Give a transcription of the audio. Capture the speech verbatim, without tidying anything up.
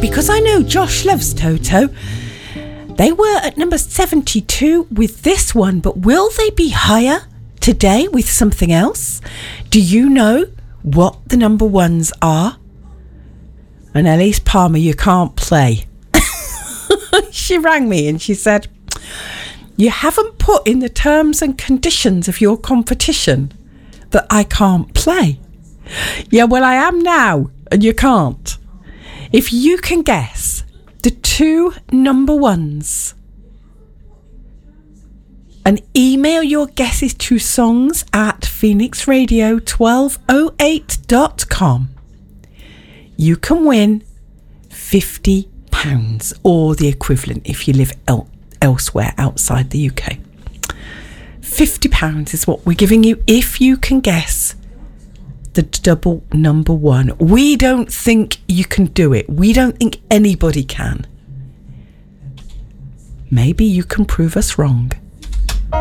because I know Josh loves Toto. They were at number seventy-two with this one, but will they be higher today with something else? Do you know what the number ones are? And Elise Palmer, you can't play. She rang me and she said, you haven't put in the terms and conditions of your competition that I can't play. Yeah, well, I am now, and you can't. If you can guess the two number ones and email your guesses to songs at phoenix radio twelve oh eight dot com, you can win fifty pounds or the equivalent if you live el- elsewhere outside the U K. fifty pounds is what we're giving you if you can guess the double number one. We don't think you can do it. We don't think anybody can. Maybe you can prove us wrong.